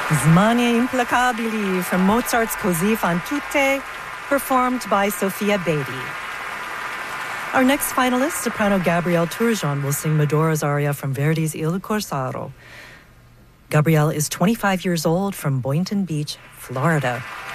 Smanie Implacabili from Mozart's Così fan tutte, performed by Sophia Beatty. Our next finalist, soprano Gabrielle Turgeon, will sing Medora's aria from Verdi's Il Corsaro. Gabrielle is 25 years old from Boynton Beach, Florida.